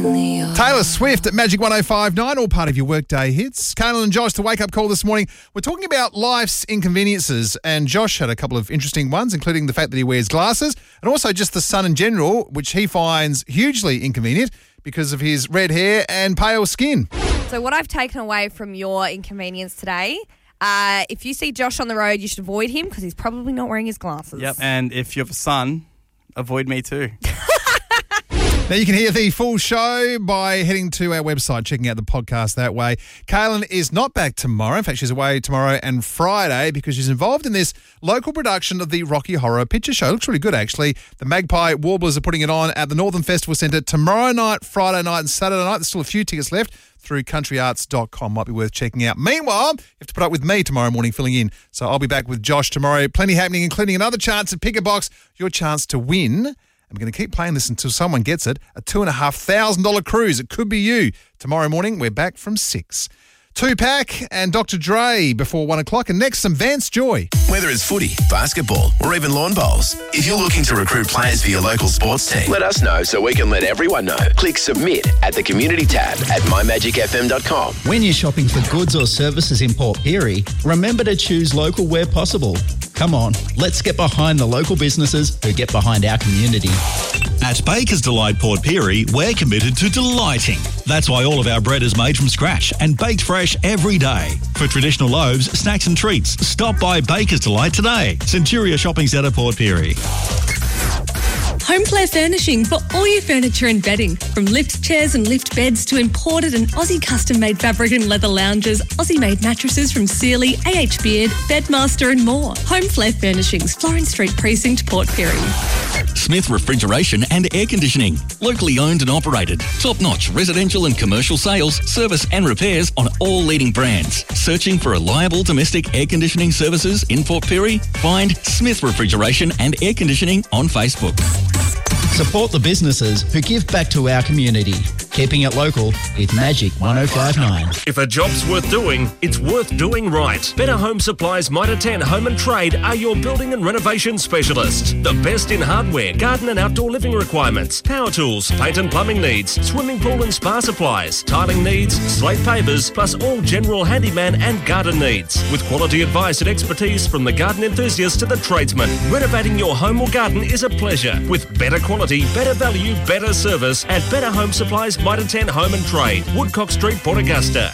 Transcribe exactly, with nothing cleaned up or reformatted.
Taylor Swift at Magic one oh five point nine, all part of your workday hits. Kaylin and Josh, the wake-up call this morning. We're talking about life's inconveniences, and Josh had a couple of interesting ones, including the fact that he wears glasses and also just the sun in general, which he finds hugely inconvenient because of his red hair and pale skin. So what I've taken away from your inconvenience today, uh, if you see Josh on the road, you should avoid him because he's probably not wearing his glasses. Yep, and if you have a son, avoid me too. Now, you can hear the full show by heading to our website, checking out the podcast that way. Kaylin is not back tomorrow. In fact, she's away tomorrow and Friday because she's involved in this local production of the Rocky Horror Picture Show. It looks really good, actually. The Magpie Warblers are putting it on at the Northern Festival Centre tomorrow night, Friday night and Saturday night. There's still a few tickets left through country arts dot com. Might be worth checking out. Meanwhile, you have to put up with me tomorrow morning filling in. So I'll be back with Josh tomorrow. Plenty happening, including another chance at Pick a Box, your chance to win. I'm going to keep playing this until someone gets it. A two thousand five hundred dollars cruise. It could be you. Tomorrow morning, we're back from six. Tupac and Doctor Dre before one o'clock. And next, some Vance Joy. Whether it's footy, basketball, or even lawn bowls, if you're looking to recruit players for your local sports team, let us know so we can let everyone know. Click submit at the community tab at my magic f m dot com. When you're shopping for goods or services in Port Pirie, remember to choose local where possible. Come on, let's get behind the local businesses who get behind our community. At Baker's Delight Port Pirie, we're committed to delighting. That's why all of our bread is made from scratch and baked fresh every day. For traditional loaves, snacks and treats, stop by Baker's Delight today. Centuria Shopping Centre, Port Pirie. Homeflare Furnishing for all your furniture and bedding. From lift chairs and lift beds to imported and Aussie custom-made fabric and leather lounges, Aussie-made mattresses from Sealy, A H Beard, Bedmaster and more. Homeflare Furnishings, Florence Street Precinct, Port Pirie. Smith Refrigeration and Air Conditioning. Locally owned and operated. Top-notch residential and commercial sales, service and repairs on all leading brands. Searching for reliable domestic air conditioning services in Port Pirie? Find Smith Refrigeration and Air Conditioning on Facebook. Support the businesses who give back to our community. Keeping it local with Magic one oh five point nine. If a job's worth doing, it's worth doing right. Better Home Supplies Mitre ten Home and Trade are your building and renovation specialists. The best in hardware, garden and outdoor living requirements, power tools, paint and plumbing needs, swimming pool and spa supplies, tiling needs, slate pavers, plus all general handyman and garden needs. With quality advice and expertise from the garden enthusiast to the tradesman, renovating your home or garden is a pleasure. With better quality, better value, better service at Better Home Supplies Mitre ten Home and Trade, Woodcock Street, Port Augusta.